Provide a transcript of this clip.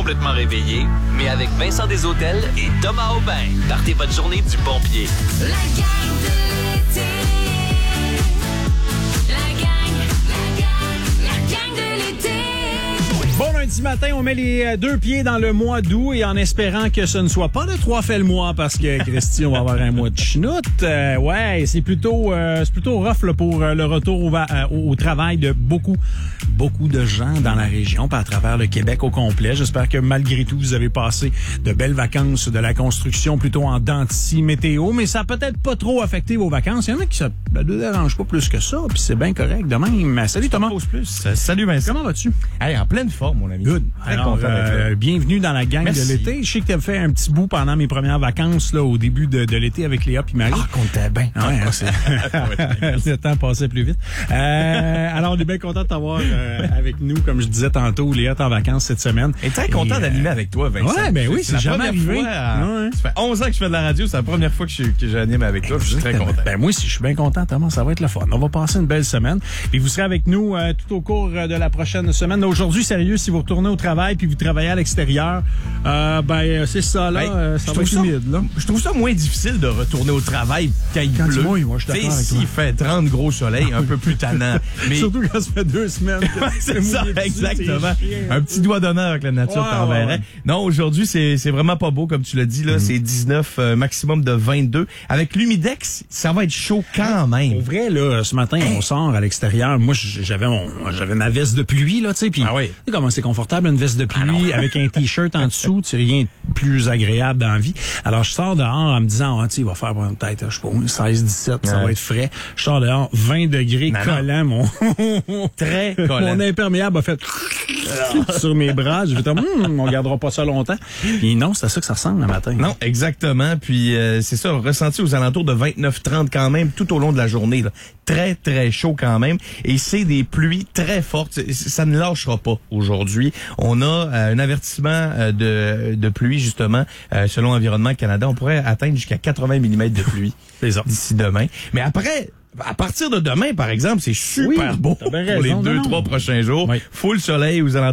complètement réveillé, mais avec Vincent Deshôtels et Thomas Aubin. Partez votre journée du bon pied. La gang de l'été. La gang de l'été. Bon lundi matin, on met les deux pieds dans le mois d'août et en espérant que ce ne soit pas le 3 fait le mois parce que Christy, on va avoir un mois de chenoute. Ouais, c'est plutôt rough là, pour le retour au travail de beaucoup de gens dans la région, pas à travers le Québec au complet. J'espère que malgré tout, vous avez passé de belles vacances de la construction plutôt en dents de scie météo, mais ça a peut-être pas trop affecté vos vacances. Il y en a qui ça ne dérange pas plus que ça, puis c'est bien correct de même. Salut Thomas. Salut Vincent. Comment vas-tu? Hey, en pleine forme, mon ami. Good. Très Alors, content d'être là. bienvenue dans la gang Merci. de l'été. Je sais que tu as fait un petit bout pendant mes premières vacances là, au début de l'été avec Léa puis Marie. Ah, qu'on était bien. Ouais, c'est... le temps passait plus vite. Alors, on est bien content de t'avoir avec nous. Comme je disais tantôt, Léa est en vacances cette semaine. Et très content d'animer avec toi, Vincent. Ouais, ben oui, c'est la jamais première arrivé. fois. Ouais. Ça fait 11 ans que je fais de la radio. C'est la première fois que j'anime avec toi. Je suis très content. Ben moi aussi, je suis bien content, Thomas. Ça va être le fun. On va passer une belle semaine. Puis vous serez avec nous tout au cours de la prochaine semaine. Aujourd'hui, sérieux, si vous retournez au travail puis vous travaillez à l'extérieur, c'est ça, là. Ça va être humide, là. Je trouve ça moins difficile de retourner au travail quand il pleut. moi, je suis d'accord avec toi. S'il fait 30 gros soleil, un peu plus tannant. Mais Surtout quand ça fait 2 semaines. c'est ça, exactement. Un petit doigt d'honneur avec la nature t'enverrait. Ouais. Non, aujourd'hui, c'est vraiment pas beau, comme tu l'as dit, là. C'est 19, maximum de 22. Avec l'humidex, ça va être chaud quand même. Au vrai, là, ce matin, on sort à l'extérieur. Moi, j'avais ma veste de pluie, là, tu sais, puis Ah oui. tu sais comment c'est confortable, une veste de pluie avec un t-shirt en dessous, c'est rien de plus agréable dans la vie. Alors, je sors dehors en me disant, tu sais, il va faire peut-être, je sais pas, 16, 17, ça va être frais. Je sors dehors, 20 degrés collant, Très collant. mon imperméable a fait sur mes bras. J'ai fait, on gardera pas ça longtemps. Et non, c'est à ça que ça ressemble le matin. Non, exactement. Puis c'est ça, ressenti aux alentours de 29-30 quand même tout au long de la journée. Là. Très, très chaud quand même. Et c'est des pluies très fortes. Ça ne lâchera pas aujourd'hui. On a un avertissement de pluie, justement, selon Environnement Canada. On pourrait atteindre jusqu'à 80 mm de pluie d'ici demain. Mais après... À partir de demain, par exemple, c'est super beau t'as bien pour raison, les 2-3 prochains jours. Oui. Full soleil aux alentours